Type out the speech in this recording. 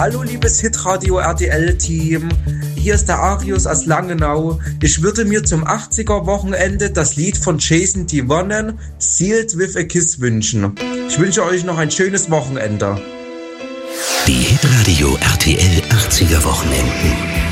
Hallo liebes Hitradio RTL-Team, hier ist der Arius aus Langenau. Ich würde mir zum 80er-Wochenende das Lied von Jason Devonen, Sealed with a Kiss, wünschen. Ich wünsche euch noch ein schönes Wochenende. Die Hitradio RTL 80er Wochenenden.